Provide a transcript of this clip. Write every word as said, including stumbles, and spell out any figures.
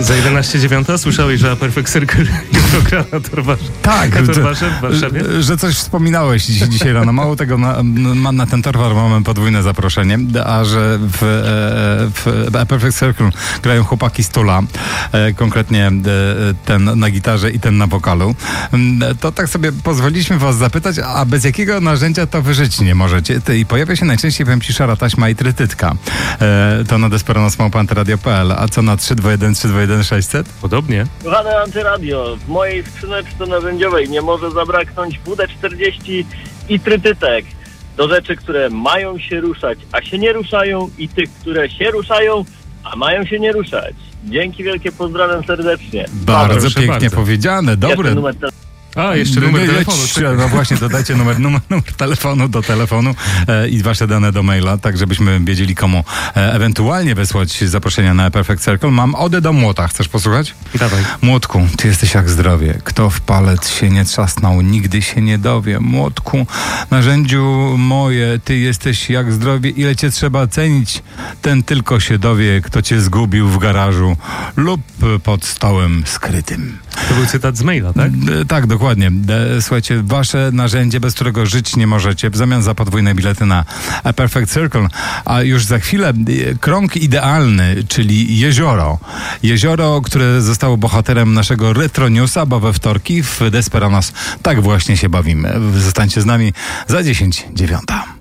Za jedenaście dziewiąta słyszałeś, że Perfect Circle jutro gra na Torwarze? Tak, na Torwarze w Warszawie? Że, że coś wspominałeś dziś, dzisiaj rano. Mało tego, na, na, na ten Torwar mamy podwójne zaproszenie, a że w, w Perfect Circle grają chłopaki z Tula, konkretnie ten na gitarze i ten na wokalu, to tak sobie pozwoliliśmy was zapytać, a bez jakiego narzędzia to wy żyć nie możecie? I pojawia się najczęściej, powiem ci, szara taśma i trytytka. To na desperonos małpa antyradio kropka p l, a co na trzy dwa jeden trzy dwa jeden sześćset? Podobnie. Kochane Antyradio, w mojej skrzyneczce narzędziowej nie może zabraknąć W D czterdzieści i trytytek. Do rzeczy, które mają się ruszać, a się nie ruszają, i tych, które się ruszają, a mają się nie ruszać. Dzięki wielkie, pozdrawiam serdecznie. Bardzo Proszę pięknie bardzo. powiedziane, dobre. Numer te- A, jeszcze numer Nie, nie, telefonu. ci- No właśnie, dodajcie numer, numer, numer telefonu do telefonu e, i wasze dane do maila, tak żebyśmy wiedzieli, komu e, ewentualnie wysłać zaproszenia na Perfect Circle. Mam odę do młota. Chcesz posłuchać? Dawaj. Młotku, ty jesteś jak zdrowie. Kto w palec się nie trzasnął, nigdy się nie dowie. Młotku, narzędziu moje, ty jesteś jak zdrowie. Ile cię trzeba cenić, ten tylko się dowie, kto cię zgubił w garażu lub pod stołem skrytym. To był cytat z maila, tak? E, Tak, dokładnie. E, Słuchajcie, wasze narzędzie, bez którego żyć nie możecie, w zamian za podwójne bilety na A Perfect Circle. A już za chwilę e, krąg idealny, czyli jezioro. Jezioro, które zostało bohaterem naszego Retro Newsa, bo we wtorki w Desperanos tak właśnie się bawimy. Zostańcie z nami za dziesięć dziewiąta.